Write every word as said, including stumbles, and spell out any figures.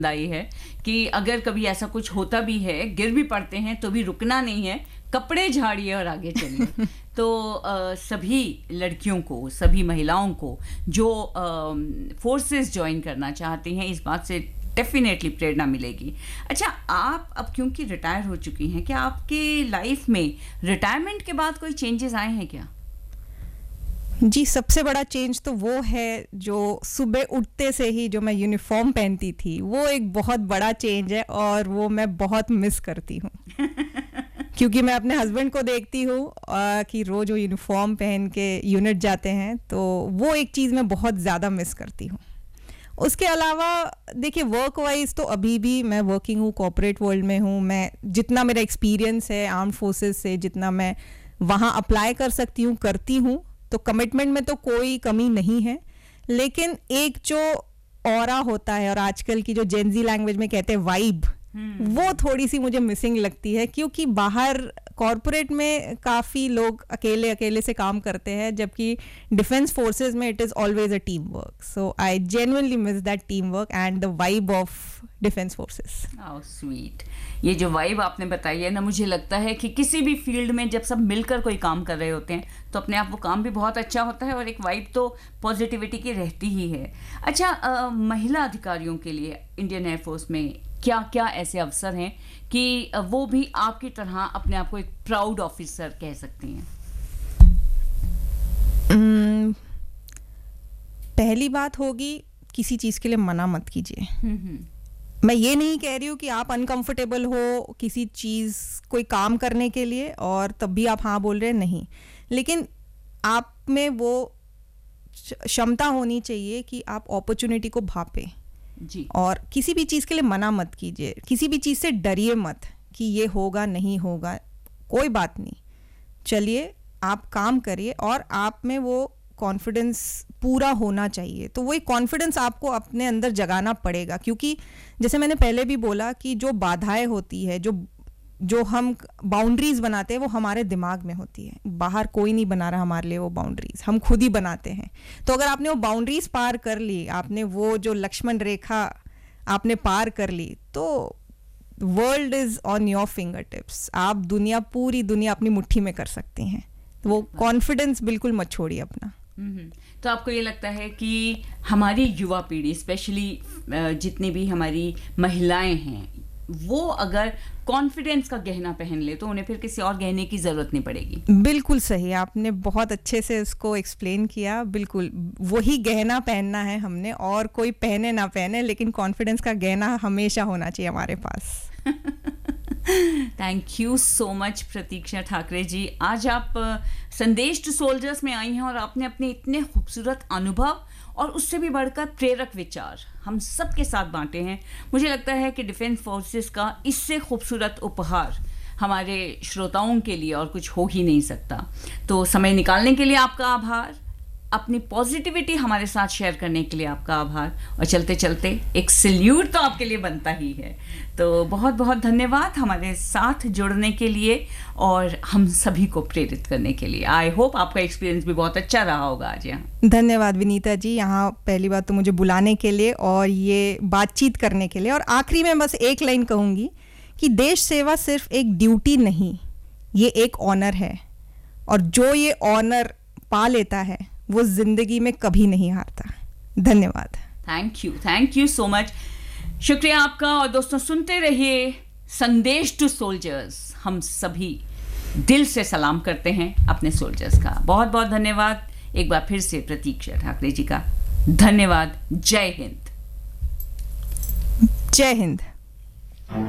आई है कि अगर कभी ऐसा कुछ होता भी है, गिर भी पड़ते हैं तो भी रुकना नहीं है, कपड़े झाड़िए और आगे चलिए। तो आ, सभी लड़कियों को, सभी महिलाओं को जो फोर्सेस ज्वाइन करना चाहती हैं, इस बात से डेफिनेटली प्रेरणा मिलेगी। अच्छा, आप अब क्योंकि रिटायर हो चुकी हैं, क्या आपके लाइफ में रिटायरमेंट के बाद कोई चेंजेस आए हैं क्या? जी, सबसे बड़ा चेंज तो वो है जो सुबह उठते से ही जो मैं यूनिफॉर्म पहनती थी, वो एक बहुत बड़ा चेंज है और वो मैं बहुत मिस करती हूँ। क्योंकि मैं अपने हस्बैंड को देखती हूँ कि रोज़ वो यूनिफॉर्म पहन के यूनिट जाते हैं, तो वो एक चीज़ मैं बहुत ज़्यादा मिस करती हूँ। उसके अलावा देखिए, वर्क वाइज तो अभी भी मैं वर्किंग हूँ, कॉर्पोरेट वर्ल्ड में हूँ। मैं जितना मेरा एक्सपीरियंस है आर्म्ड फोर्सेस से, जितना मैं वहाँ अप्लाई कर सकती हूँ करती हूँ, तो कमिटमेंट में तो कोई कमी नहीं है। लेकिन एक जो ऑरा होता है, और आजकल की जो जेनजी लैंग्वेज में कहते हैं वाइब, वो थोड़ी सी मुझे मिसिंग लगती है। क्योंकि बाहर कॉर्पोरेट में काफ़ी लोग अकेले अकेले से काम करते हैं, जबकि डिफेंस फोर्सेस में it is always a team work. So I genuinely miss that team work and the vibe of defence forces. How sweet. ये जो वाइब आपने बताई है ना, मुझे लगता है कि किसी भी फील्ड में जब सब मिलकर कोई काम कर रहे होते हैं तो अपने आप वो काम भी बहुत अच्छा होता है और एक वाइब तो पॉजिटिविटी की रहती ही है। अच्छा, आ, महिला अधिकारियों के लिए इंडियन एयरफोर्स में क्या क्या ऐसे अवसर हैं कि वो भी आपकी तरह अपने आप को एक प्राउड ऑफिसर कह सकती हैं? um, पहली बात होगी, किसी चीज़ के लिए मना मत कीजिए। मैं ये नहीं कह रही हूँ कि आप अनकंफर्टेबल हो किसी चीज़, कोई काम करने के लिए और तब भी आप हाँ बोल रहे हैं, नहीं। लेकिन आप में वो क्षमता होनी चाहिए कि आप अपॉर्चुनिटी को भापें जी। और किसी भी चीज़ के लिए मना मत कीजिए, किसी भी चीज़ से डरिए मत कि ये होगा नहीं होगा, कोई बात नहीं, चलिए आप काम करिए और आप में वो कॉन्फिडेंस पूरा होना चाहिए। तो वो एक कॉन्फिडेंस आपको अपने अंदर जगाना पड़ेगा। क्योंकि जैसे मैंने पहले भी बोला कि जो बाधाएं होती है, जो जो हम बाउंड्रीज बनाते हैं, वो हमारे दिमाग में होती है। बाहर कोई नहीं बना रहा हमारे लिए वो बाउंड्रीज, हम खुद ही बनाते हैं। तो अगर आपने वो बाउंड्रीज पार कर ली, आपने वो जो लक्ष्मण रेखा आपने पार कर ली, तो world is on your finger tips. आप दुनिया, पूरी दुनिया अपनी मुट्ठी में कर सकती हैं। तो वो कॉन्फिडेंस बिल्कुल मत छोड़िए अपना। तो आपको ये लगता है कि हमारी युवा पीढ़ी, स्पेशली जितनी भी हमारी महिलाएं हैं, वो अगर कॉन्फिडेंस का गहना पहन ले तो उन्हें फिर किसी और गहने की ज़रूरत नहीं पड़ेगी? बिल्कुल सही, आपने बहुत अच्छे से उसको एक्सप्लेन किया। बिल्कुल वही गहना पहनना है हमने, और कोई पहने ना पहने, लेकिन कॉन्फिडेंस का गहना हमेशा होना चाहिए हमारे पास। थैंक यू सो मच प्रतीक्षा ठाकरे जी। आज आप संदेश टू सोल्जर्स में आई हैं और आपने अपने इतने खूबसूरत अनुभव और उससे भी बढ़कर प्रेरक विचार हम सब के साथ बांटे हैं। मुझे लगता है कि डिफेंस फोर्सेस का इससे खूबसूरत उपहार हमारे श्रोताओं के लिए और कुछ हो ही नहीं सकता। तो समय निकालने के लिए आपका आभार, अपनी पॉजिटिविटी हमारे साथ शेयर करने के लिए आपका आभार, और चलते चलते एक सैल्यूट तो आपके लिए बनता ही है। तो बहुत बहुत धन्यवाद हमारे साथ जुड़ने के लिए और हम सभी को प्रेरित करने के लिए। आई होप आपका एक्सपीरियंस भी बहुत अच्छा रहा होगा आज यहाँ। धन्यवाद विनीता जी, यहाँ पहली बात तो मुझे बुलाने के लिए और ये बातचीत करने के लिए। और आखिरी में बस एक लाइन कहूँगी कि देश सेवा सिर्फ एक ड्यूटी नहीं, ये एक ऑनर है, और जो ये ऑनर पा लेता है वो जिंदगी में कभी नहीं हारता। धन्यवाद। Thank you, thank you so much, शुक्रिया आपका। और दोस्तों, सुनते रहिए संदेश टू सोल्जर्स। हम सभी दिल से सलाम करते हैं अपने सोल्जर्स का। बहुत बहुत धन्यवाद एक बार फिर से प्रतीक्षा ठाकरे जी का। धन्यवाद। जय हिंद। जय हिंद।